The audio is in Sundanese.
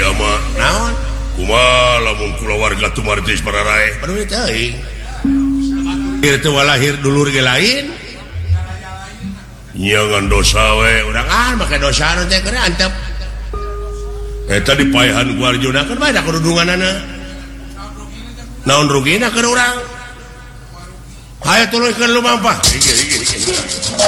warga Tumartis lahir dulu lain dosa dosa dipahan kerudungan naon rugi ke orang Hai lu